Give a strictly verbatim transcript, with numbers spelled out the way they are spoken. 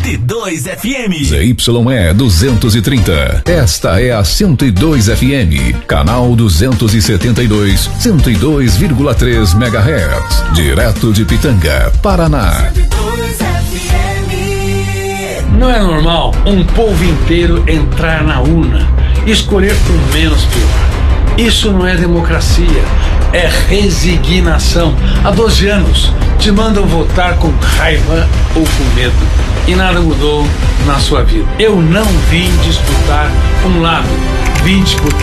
e dois F M. Z Y E duzentos e trinta. Esta é a cento e dois F M. Canal duzentos e setenta e dois, cento e dois vírgula três megahertz. Direto de Pitanga, Paraná. Não é normal um povo inteiro entrar na urna e escolher o menos pior. Isso não é democracia, é resignação. Há doze anos te mandam votar com raiva ou com medo e nada mudou na sua vida. Eu não vim disputar um lado, vim disputar